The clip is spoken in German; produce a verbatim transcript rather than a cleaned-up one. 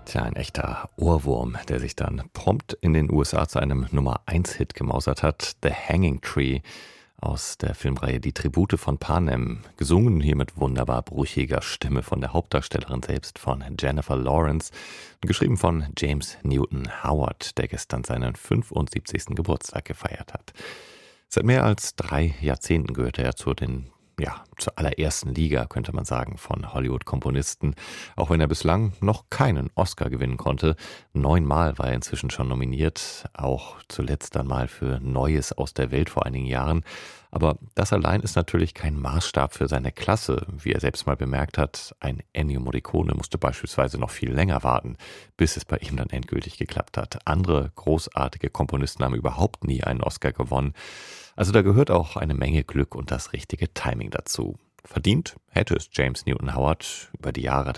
Tja, ein echter Ohrwurm, der sich dann prompt in den U S A zu einem Nummer eins Hit gemausert hat. The Hanging Tree aus der Filmreihe Die Tribute von Panem. Gesungen hier mit wunderbar brüchiger Stimme von der Hauptdarstellerin selbst, von Jennifer Lawrence. Geschrieben von James Newton Howard, der gestern seinen fünfundsiebzigsten Geburtstag gefeiert hat. Seit mehr als drei Jahrzehnten gehört er zu den Ja, zur allerersten Liga, könnte man sagen, von Hollywood-Komponisten, auch wenn er bislang noch keinen Oscar gewinnen konnte. Neunmal war er inzwischen schon nominiert, auch zuletzt einmal für Neues aus der Welt vor einigen Jahren. Aber das allein ist natürlich kein Maßstab für seine Klasse. Wie er selbst mal bemerkt hat, ein Ennio Morricone musste beispielsweise noch viel länger warten, bis es bei ihm dann endgültig geklappt hat. Andere großartige Komponisten haben überhaupt nie einen Oscar gewonnen. Also da gehört auch eine Menge Glück und das richtige Timing dazu. Verdient hätte es James Newton Howard über die Jahre